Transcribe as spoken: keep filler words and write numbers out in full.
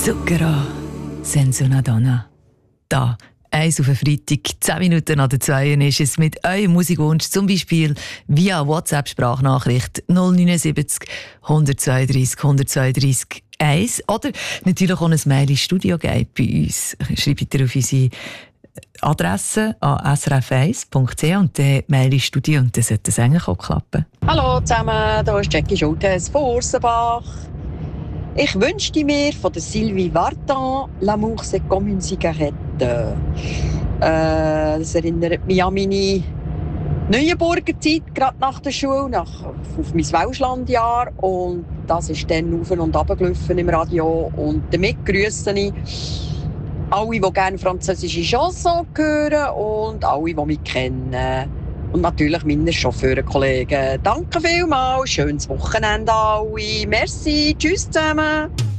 Zucchero, senza una donna. Da, eins auf den Freitag, zehn Minuten nach der zwei ist es mit eurem Musikwunsch, zum Beispiel via WhatsApp-Sprachnachricht null neunundsiebzig, hundertzweiunddreissig, hundertzweiunddreissig eins oder natürlich auch ein Mail ins Studio geben bei uns. Schreibt ihr auf unsere Adresse an s r f eins punkt c h und dann Mail ins Studio und dann sollte es eigentlich auch klappen. Hallo zusammen, hier ist Jackie Schultes von Ursenbach. Ich wünschte mir von der Sylvie Vartan «L'amour c'est comme une cigarette». Äh, das erinnert mich an meine Neuenburger Zeit, gerade nach der Schule, nach, auf mein Welschlandjahr. Und das ist dann auf und runter gelaufen im Radio. Und damit grüsse ich alle, die gerne französische Chansons hören und alle, die mich kennen. Und natürlich meine Chauffeurkollegen. Danke vielmals, schönes Wochenende alle. Merci, tschüss zusammen.